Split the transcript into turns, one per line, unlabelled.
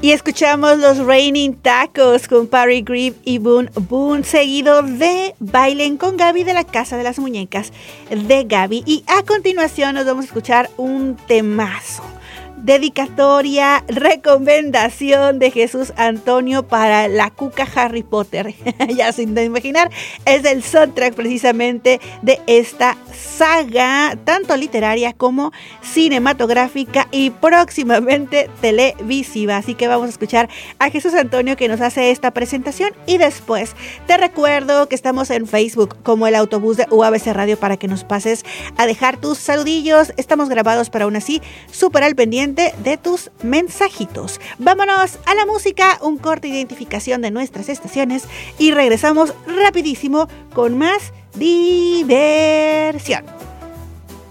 Y escuchamos los Raining Tacos con Parry Grieve y Boon Boon, seguido de Bailen con Gaby de la Casa de las Muñecas de Gaby. Y a continuación nos vamos a escuchar un temazo. Dedicatoria, recomendación de Jesús Antonio para la cuca Harry Potter. Ya sin imaginar, es el soundtrack precisamente de esta saga, tanto literaria como cinematográfica y próximamente televisiva. Así que vamos a escuchar a Jesús Antonio que nos hace esta presentación y después te recuerdo que estamos en Facebook como el autobús de UABC Radio para que nos pases a dejar tus saludillos. Estamos grabados, pero aún así súper al pendiente de tus mensajitos. Vámonos a la música, un corte de identificación de nuestras estaciones y regresamos rapidísimo con más diversión.